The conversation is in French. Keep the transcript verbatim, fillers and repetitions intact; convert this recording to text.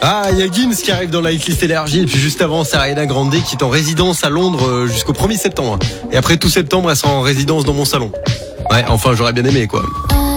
Ah, il y a Gims qui arrive dans la hitlist énergie. Et puis juste avant, c'est Ariana Grande qui est en résidence à Londres jusqu'au premier septembre. Et après tout septembre, elle sera en résidence dans mon salon. Ouais, enfin, j'aurais bien aimé, quoi.